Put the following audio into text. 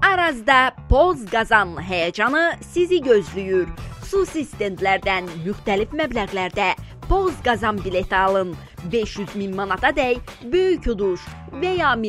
Arazda Poz Qazan həyəcanı sizi gözləyir. Xüsusi stendlərdən müxtəlif məbləğlərdə Poz Qazan bileti alın. 500 min manata dək böyük uduş və ya